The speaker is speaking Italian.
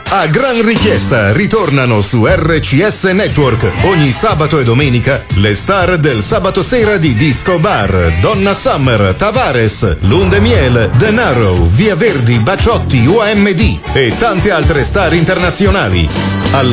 A gran richiesta ritornano su RCS Network ogni sabato e domenica le star del sabato sera di Disco Bar: Donna Summer, Tavares, Lundemiel, The Narrow, Via Verdi, Baciotti, UAMD e tante altre star internazionali.